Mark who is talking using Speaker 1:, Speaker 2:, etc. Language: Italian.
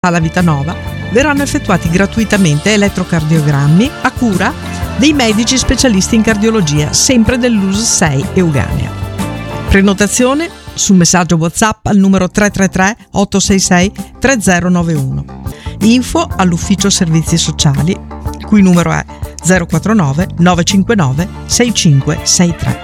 Speaker 1: alla Vitanova verranno effettuati gratuitamente elettrocardiogrammi a cura dei medici specialisti in cardiologia, sempre dell'US 6 Euganea. Prenotazione su messaggio WhatsApp al numero 333 866 3091. Info all'ufficio servizi sociali, il cui numero è 049 959 6563.